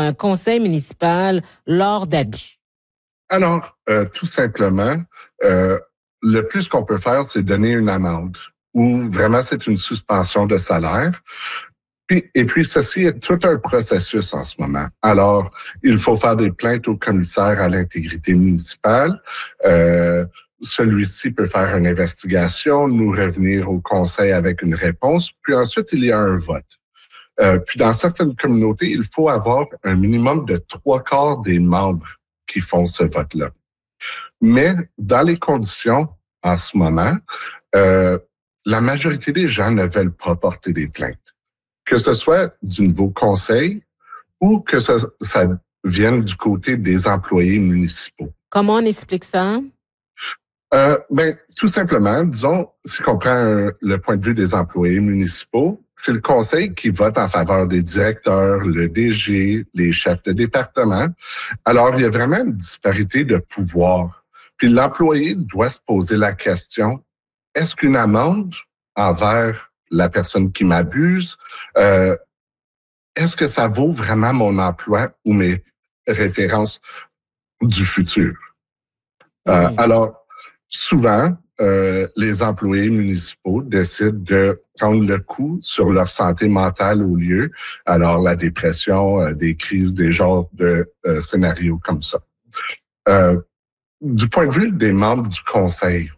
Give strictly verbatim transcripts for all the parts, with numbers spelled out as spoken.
un conseil municipal lors d'abus? Alors, euh, tout simplement, euh, le plus qu'on peut faire, c'est donner une amende ou vraiment c'est une suspension de salaire. Puis, et puis, ceci est tout un processus en ce moment. Alors, il faut faire des plaintes au commissaire à l'intégrité municipale. Euh, celui-ci peut faire une investigation, nous revenir au conseil avec une réponse. Puis ensuite, il y a un vote. Euh, puis dans certaines communautés, il faut avoir un minimum de trois quarts des membres qui font ce vote-là. Mais dans les conditions en ce moment, euh, la majorité des gens ne veulent pas porter des plaintes. Que ce soit du niveau conseil ou que ça, ça vienne du côté des employés municipaux. Comment on explique ça? Euh, ben, tout simplement, disons, si on prend un, le point de vue des employés municipaux, c'est le conseil qui vote en faveur des directeurs, le D G, les chefs de département. Alors, il y a vraiment une disparité de pouvoir. Puis l'employé doit se poser la question, est-ce qu'une amende envers la personne qui m'abuse, euh, est-ce que ça vaut vraiment mon emploi ou mes références du futur? Mmh. Euh, alors, souvent, euh, les employés municipaux décident de prendre le coup sur leur santé mentale au lieu. Alors, la dépression, euh, des crises, des genres de euh, scénarios comme ça. Euh, du point de vue des membres du conseil,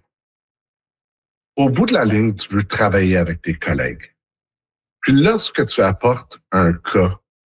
au bout de la ligne, tu veux travailler avec tes collègues. Puis lorsque tu apportes un cas,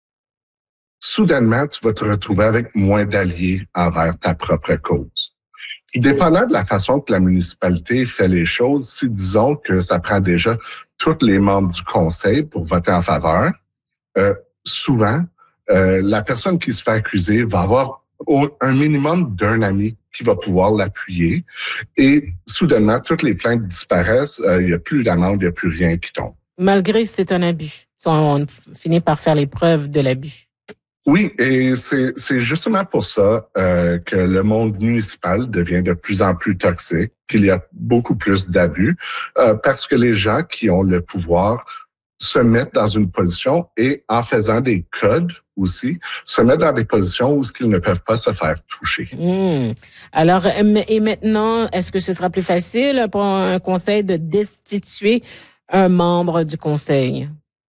soudainement, tu vas te retrouver avec moins d'alliés envers ta propre cause. Dépendant de la façon que la municipalité fait les choses, si disons que ça prend déjà tous les membres du conseil pour voter en faveur, euh, souvent, euh, la personne qui se fait accuser va avoir un minimum d'un ami qui va pouvoir l'appuyer et soudainement, toutes les plaintes disparaissent, il euh, n'y a plus d'amende, il n'y a plus rien qui tombe. Malgré que c'est un abus, on finit par faire les preuves de l'abus. Oui, et c'est, c'est justement pour ça euh, que le monde municipal devient de plus en plus toxique, qu'il y a beaucoup plus d'abus, euh, parce que les gens qui ont le pouvoir se mettent dans une position et en faisant des codes aussi, se mettent dans des positions où ils ne peuvent pas se faire toucher. Mmh. Alors, et maintenant, est-ce que ce sera plus facile pour un conseil de destituer un membre du conseil?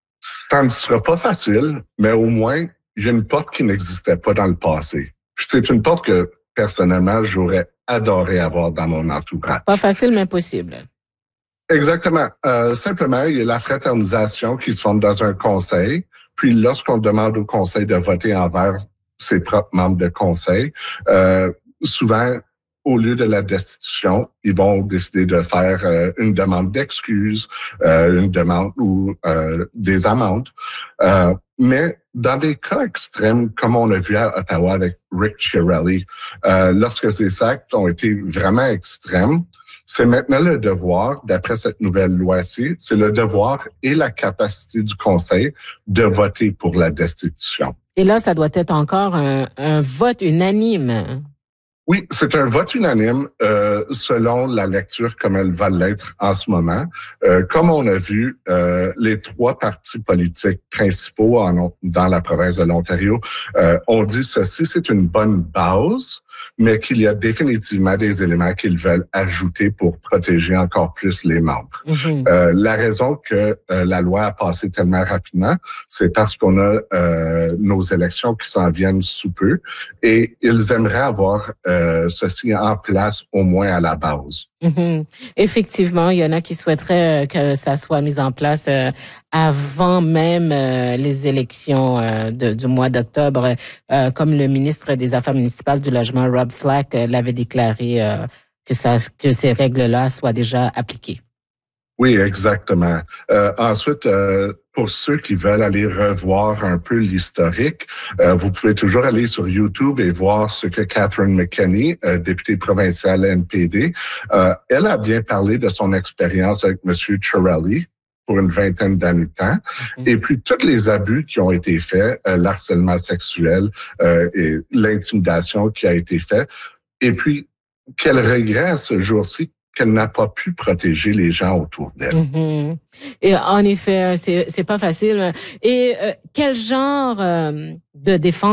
Ça ne sera pas facile, mais au moins, il y a une porte qui n'existait pas dans le passé. C'est une porte que, personnellement, j'aurais adoré avoir dans mon entourage. Pas facile, mais possible. Exactement. Euh, simplement, il y a la fraternisation qui se forme dans un conseil. Puis, lorsqu'on demande au conseil de voter envers ses propres membres de conseil, euh, souvent, au lieu de la destitution, ils vont décider de faire euh, une demande d'excuses, euh, une demande ou euh, des amendes. Euh, mais dans des cas extrêmes, comme on a vu à Ottawa avec Rick Chiarelli, euh, lorsque ces actes ont été vraiment extrêmes, c'est maintenant le devoir, d'après cette nouvelle loi-ci, c'est le devoir et la capacité du conseil de voter pour la destitution. Et là, ça doit être encore un, un vote unanime. Oui, c'est un vote unanime euh, selon la lecture comme elle va l'être en ce moment. Euh, comme on a vu, euh, les trois partis politiques principaux en, dans la province de l'Ontario euh, ont dit ceci, c'est une bonne base, mais qu'il y a définitivement des éléments qu'ils veulent ajouter pour protéger encore plus les membres. Mm-hmm. Euh, la raison que euh, la loi a passé tellement rapidement, c'est parce qu'on a euh, nos élections qui s'en viennent sous peu et ils aimeraient avoir euh, ceci en place au moins à la base. Mm-hmm. Effectivement, il y en a qui souhaiteraient que ça soit mis en place euh, avant même euh, les élections euh, de, du mois d'octobre, euh, comme le ministre des Affaires municipales du Logement, Rob Flack, euh, l'avait déclaré euh, que, ça, que ces règles-là soient déjà appliquées. Oui, exactement. Euh, ensuite, euh, pour ceux qui veulent aller revoir un peu l'historique, euh, vous pouvez toujours aller sur YouTube et voir ce que Catherine McKenney, euh, députée provinciale N P D, euh, elle a bien parlé de son expérience avec M. Chiarelli pour une vingtaine d'années de temps, mm-hmm. et puis tous les abus qui ont été faits, euh, l'harcèlement sexuel euh, et l'intimidation qui a été fait, et puis quel regret à ce jour-ci qu'elle n'a pas pu protéger les gens autour d'elle. Mm-hmm. Et en effet, c'est c'est pas facile. Et euh, quel genre euh, de défense